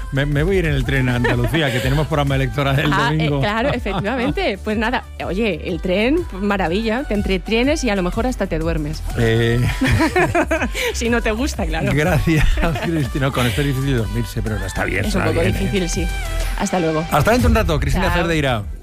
Me voy a ir en el tren a Andalucía, que tenemos programa electoral el domingo. Claro, efectivamente. Pues nada, oye, el tren, maravilla, te entretienes y a lo mejor hasta te duermes. Si no te gusta, claro. Gracias, Cristina. Con esto es difícil dormirse, pero no está bien. Es un poco difícil, sí. Hasta luego. Hasta dentro un rato, Cristina Chao. Cerdeira.